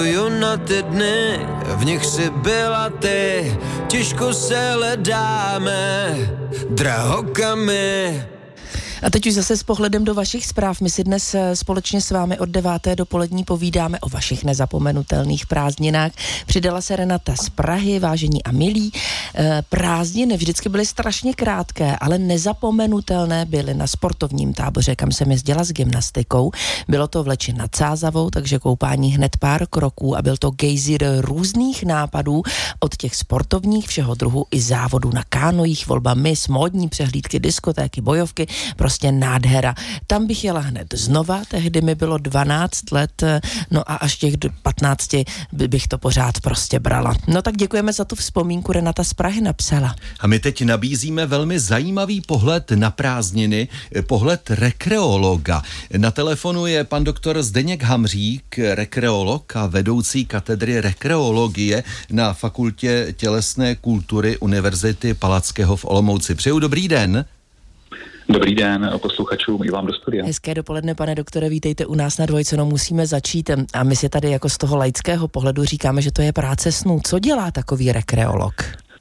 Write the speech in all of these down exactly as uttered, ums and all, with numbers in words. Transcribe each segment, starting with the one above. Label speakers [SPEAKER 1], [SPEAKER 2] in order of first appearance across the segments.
[SPEAKER 1] Na ty dny, v nich si byla ty, těžko se hledáme, drahokamy.
[SPEAKER 2] A teď už zase s pohledem do vašich zpráv. My si dnes společně s vámi od deváté dopolední povídáme o vašich nezapomenutelných prázdninách. Přidala se Renata z Prahy, vážení a milí. Prázdniny vždycky byly strašně krátké, ale nezapomenutelné byly na sportovním táboře, kam jsem jezdila s gymnastikou. Bylo to v Leči nad Sázavou, takže koupání hned pár kroků a byl to gejzír různých nápadů od těch sportovních všeho druhu i závodů na kánojích, volba mis, módní přehlídky, diskotéky, bojovky, prostě nádhera. Tam bych jela hned znova, tehdy mi bylo dvanáct let, no a až těch patnácti bych to pořád prostě brala. No tak děkujeme za tu vzpomínku, Renata z Prahy napsala.
[SPEAKER 3] A my teď nabízíme velmi zajímavý pohled na prázdniny, pohled rekreologa. Na telefonu je pan doktor Zdeněk Hamřík, rekreolog a vedoucí katedry rekreologie na Fakultě tělesné kultury Univerzity Palackého v Olomouci. Přeju dobrý den.
[SPEAKER 4] Dobrý den posluchačům i vám do studia.
[SPEAKER 2] Hezké dopoledne, pane doktore, vítejte u nás na Dvojce, no musíme začít a my si tady jako z toho laického pohledu říkáme, že to je práce snů. Co dělá takový rekreolog?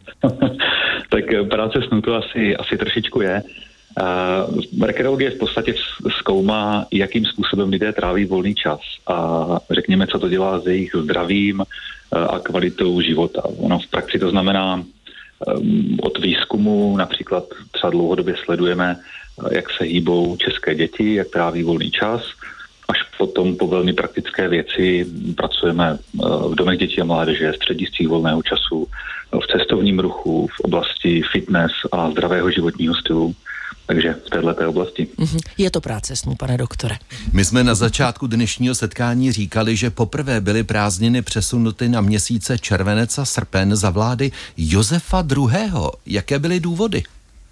[SPEAKER 4] Tak práce snů to asi, asi trošičku je. Uh, rekreologie v podstatě zkoumá, jakým způsobem lidé tráví volný čas a řekněme, co to dělá s jejich zdravím uh, a kvalitou života. Ono v praxi to znamená od výzkumu, například třeba dlouhodobě sledujeme, jak se hýbou české děti, jak tráví volný čas, až potom po velmi praktické věci pracujeme v domech dětí a mládeže, střediscích volného času, v cestovním ruchu, v oblasti fitness a zdravého životního stylu. Takže v této oblasti.
[SPEAKER 2] Je to práce snů, pane doktore.
[SPEAKER 3] My jsme na začátku dnešního setkání říkali, že poprvé byly prázdniny přesunuty na měsíce červenec a srpen za vlády Josefa druhého. Jaké byly důvody?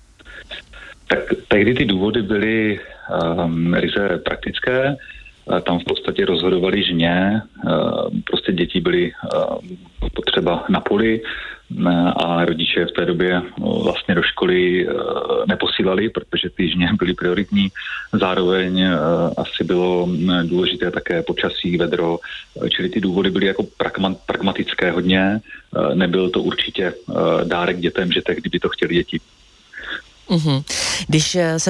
[SPEAKER 4] Tak tehdy ty důvody byly um, ryze praktické. Tam v podstatě rozhodovali žně, prostě děti byly potřeba na poli a rodiče v té době vlastně do školy neposílali, protože ty žně byly prioritní. Zároveň asi bylo důležité také počasí, vedro, čili ty důvody byly jako pragmatické hodně. Nebyl to určitě dárek dětem, že tehdy by to chtěli děti.
[SPEAKER 2] Uhum. Když se